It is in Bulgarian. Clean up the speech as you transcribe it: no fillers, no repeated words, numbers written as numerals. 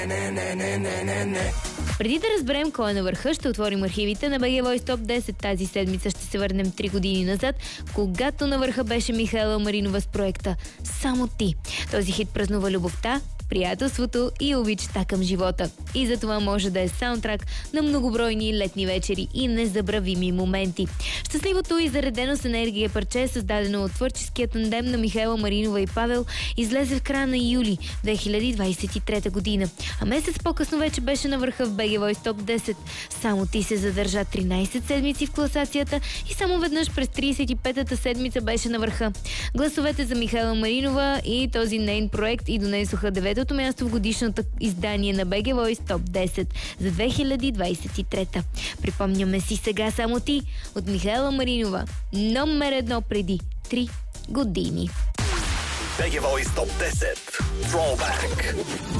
Преди да разберем кой е на върха, ще отворим архивите на BG Voice Top 10. Тази седмица ще се върнем 3 години назад, когато на върха беше Михаела Маринова с проекта "Само ти". Този хит празнува любовта, приятелството и обичта към живота. И за това може да е саундтрак на многобройни летни вечери и незабравими моменти. Щастливото и заредено с енергия парче, създадено от творческия тандем на Михаела Маринова и Павел, излезе в края на юли 2023 година. А месец по-късно вече беше на върха в BG Voice Top 10. Само ти се задържа 13 седмици в класацията и само веднъж през 35-та седмица беше на върха. Гласовете за Михаела Маринова и този нейн проект и донесоха 9-то място в годишното издание на BG Voice Top 10 за 2023. Припомняме си сега "Само ти" от Михаела Маринова, номер 1 преди 3 години. BG Voice Top 10 Throwback.